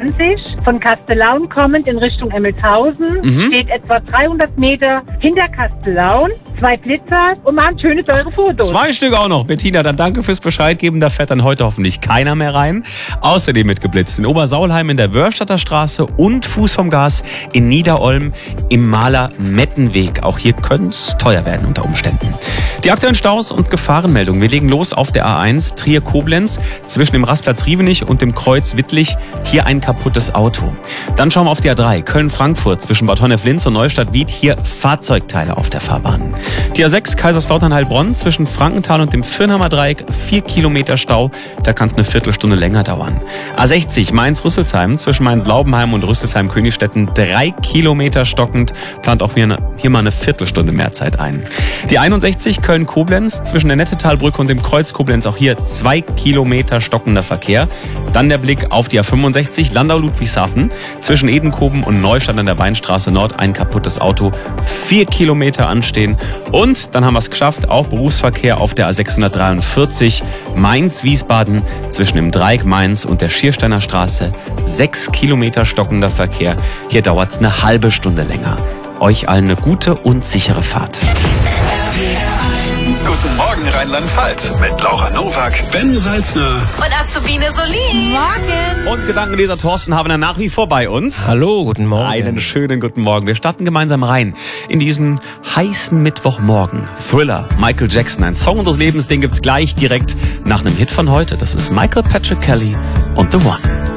A20 von Kastellaun kommend in Richtung Emmelshausen. Steht etwa 300 Meter hinter Kastellaun. 2 Blitzer und machen schöne, teure Fotos. 2 Stück auch noch. Bettina, dann danke fürs Bescheid geben. Da fährt dann heute hoffentlich keiner mehr rein. Außerdem mitgeblitzt in Obersaulheim in der Wörstadter Straße und Fuß vom Gas in Niederolm im Maler-Mettenweg. Auch hier könnte es teuer werden unter Umständen. Die aktuellen Staus und Gefahrenmeldungen. Wir legen los auf der A1 Trier-Koblenz zwischen dem Rastplatz Rievenich und dem Kreuz Wittlich. Hier ein kaputtes Auto. Dann schauen wir auf die A3 Köln-Frankfurt zwischen Bad Honnef-Linz und Neustadt-Wied. Hier Fahrzeugteile auf der Fahrbahn. Die A6 Kaiserslautern-Heilbronn zwischen Frankenthal und dem Firnheimer Dreieck 4 Kilometer Stau. Da kann es eine Viertelstunde länger dauern. A60 Mainz-Rüsselsheim zwischen Mainz-Laubenheim und Rüsselsheim-Königstetten 3 Kilometer stockend. Plant auch hier mal eine Viertelstunde mehr Zeit ein. Die 61 Köln-Koblenz zwischen der Nettetalbrücke und dem Kreuz Koblenz. Auch hier 2 Kilometer stockender Verkehr. Dann der Blick auf die A65 Landau-Ludwigshafen zwischen Edenkoben und Neustadt an der Weinstraße Nord. Ein kaputtes Auto. 4 Kilometer anstehen. Und dann haben wir es geschafft, auch Berufsverkehr auf der A643 Mainz-Wiesbaden zwischen dem Dreieck Mainz und der Schiersteiner Straße. 6 Kilometer stockender Verkehr. Hier dauert es eine halbe Stunde länger. Euch allen eine gute und sichere Fahrt. Guten Morgen Rheinland-Pfalz mit Laura Nowak, Ben Salzner und Azubine Solin. Morgen. Und Gedankenleser Thorsten Havener nach wie vor bei uns. Hallo, guten Morgen. Einen schönen guten Morgen. Wir starten gemeinsam rein in diesen heißen Mittwochmorgen. Thriller, Michael Jackson, ein Song unseres Lebens, den gibt's gleich direkt nach einem Hit von heute. Das ist Michael Patrick Kelly und The One.